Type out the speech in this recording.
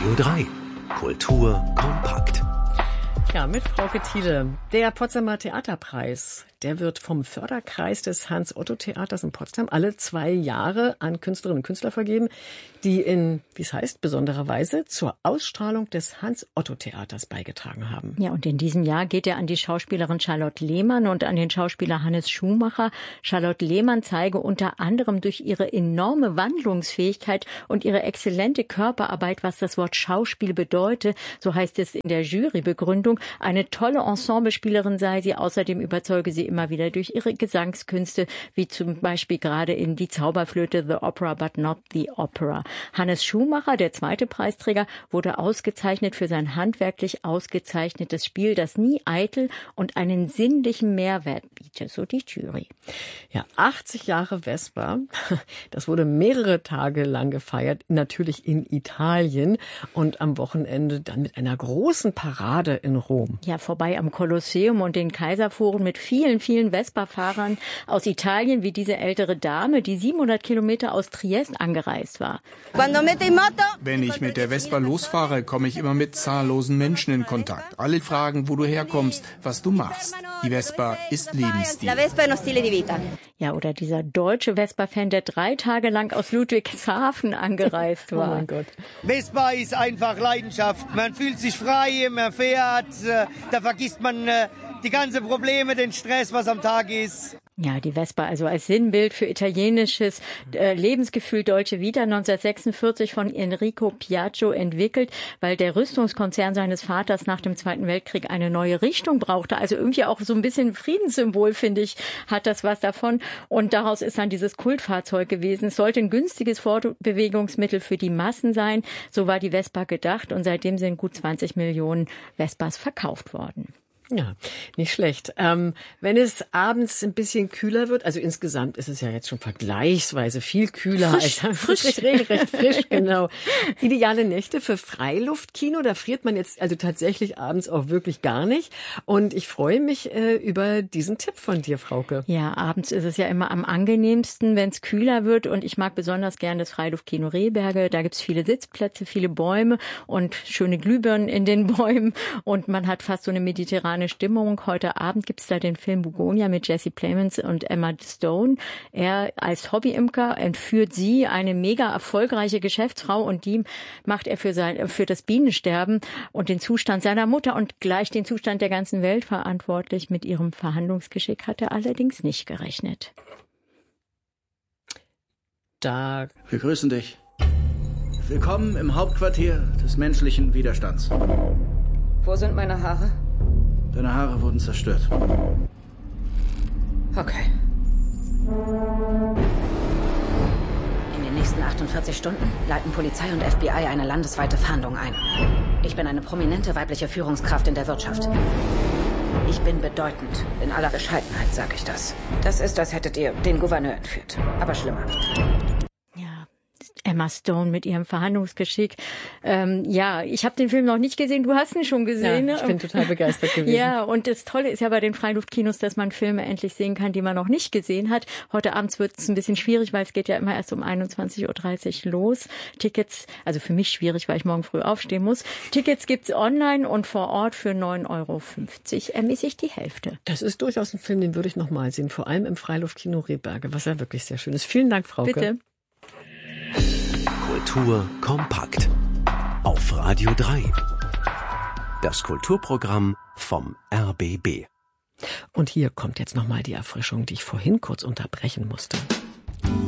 Radio 3. Kultur kompakt. Ja, mit Frauke Thiele. Der Potsdamer Theaterpreis, der wird vom Förderkreis des Hans-Otto-Theaters in Potsdam alle 2 Jahre an Künstlerinnen und Künstler vergeben, die in, wie es heißt, besonderer Weise zur Ausstrahlung des Hans-Otto-Theaters beigetragen haben. Ja, und in diesem Jahr geht er an die Schauspielerin Charlotte Lehmann und an den Schauspieler Hannes Schumacher. Charlotte Lehmann zeige unter anderem durch ihre enorme Wandlungsfähigkeit und ihre exzellente Körperarbeit, was das Wort Schauspiel bedeutet. So heißt es in der Jurybegründung. Eine tolle Ensemblespielerin sei sie. Außerdem überzeuge sie immer wieder durch ihre Gesangskünste, wie zum Beispiel gerade in Die Zauberflöte, The Opera but not the Opera. Hannes Schumacher, der zweite Preisträger, wurde ausgezeichnet für sein handwerklich ausgezeichnetes Spiel, das nie eitel und einen sinnlichen Mehrwert bietet, so die Jury. Ja, 80 Jahre Vesper, das wurde mehrere Tage lang gefeiert, natürlich in Italien und am Wochenende dann mit einer großen Parade in Rom. Ja, vorbei am Kolosseum und den Kaiserforen mit vielen Vespa-Fahrern aus Italien, wie diese ältere Dame, die 700 Kilometer aus Triest angereist war. Wenn ich mit der Vespa losfahre, komme ich immer mit zahllosen Menschen in Kontakt. Alle fragen, wo du herkommst, was du machst. Die Vespa ist Lebensstil. Ja, oder dieser deutsche Vespa-Fan, der 3 Tage lang aus Ludwigshafen angereist war. Oh mein Gott. Vespa ist einfach Leidenschaft. Man fühlt sich frei, man fährt, da vergisst man die ganzen Probleme, den Stress, was am Tag ist. Ja, die Vespa also als Sinnbild für italienisches Lebensgefühl Dolce Vita 1946 von Enrico Piaggio entwickelt, weil der Rüstungskonzern seines Vaters nach dem Zweiten Weltkrieg eine neue Richtung brauchte. Also irgendwie auch so ein bisschen Friedenssymbol, finde ich, hat das was davon. Und daraus ist dann dieses Kultfahrzeug gewesen. Es sollte ein günstiges Fortbewegungsmittel für die Massen sein. So war die Vespa gedacht und seitdem sind gut 20 Millionen Vespas verkauft worden. Ja, nicht schlecht. Wenn es abends ein bisschen kühler wird, also insgesamt ist es ja jetzt schon vergleichsweise viel kühler frisch. Regelrecht frisch, genau. Ideale Nächte für Freiluftkino, da friert man jetzt also tatsächlich abends auch wirklich gar nicht. Und ich freue mich über diesen Tipp von dir, Frauke. Ja, abends ist es ja immer am angenehmsten, wenn es kühler wird. Und ich mag besonders gern das Freiluftkino Rehberge. Da gibt's viele Sitzplätze, viele Bäume und schöne Glühbirnen in den Bäumen. Und man hat fast so eine mediterrane Stimmung. Heute Abend gibt es da den Film Bugonia mit Jesse Plemons und Emma Stone. Er als Hobbyimker entführt sie, eine mega erfolgreiche Geschäftsfrau, und die macht er für das Bienensterben und den Zustand seiner Mutter und gleich den Zustand der ganzen Welt verantwortlich. Mit ihrem Verhandlungsgeschick hat er allerdings nicht gerechnet. Da. Wir grüßen dich. Willkommen im Hauptquartier des menschlichen Widerstands. Wo sind meine Haare? Deine Haare wurden zerstört. Okay. In den nächsten 48 Stunden leiten Polizei und FBI eine landesweite Fahndung ein. Ich bin eine prominente weibliche Führungskraft in der Wirtschaft. Ich bin bedeutend. In aller Bescheidenheit sage ich das. Das ist, als hättet ihr den Gouverneur entführt. Aber schlimmer. Emma Stone mit ihrem Verhandlungsgeschick. Ja, ich habe den Film noch nicht gesehen. Du hast ihn schon gesehen. Ja, ich bin total begeistert gewesen. Ja, und das Tolle ist ja bei den Freiluftkinos, dass man Filme endlich sehen kann, die man noch nicht gesehen hat. Heute Abends wird es ein bisschen schwierig, weil es geht ja immer erst um 21.30 Uhr los. Tickets, also für mich schwierig, weil ich morgen früh aufstehen muss. Tickets gibt's online und vor Ort für 9,50 € ermäßigt die Hälfte. Das ist durchaus ein Film, den würde ich noch mal sehen. Vor allem im Freiluftkino Rehberge, was ja wirklich sehr schön ist. Vielen Dank, Frauke. Bitte. Kultur kompakt. Auf Radio 3. Das Kulturprogramm vom RBB. Und hier kommt jetzt noch mal die Erfrischung, die ich vorhin kurz unterbrechen musste.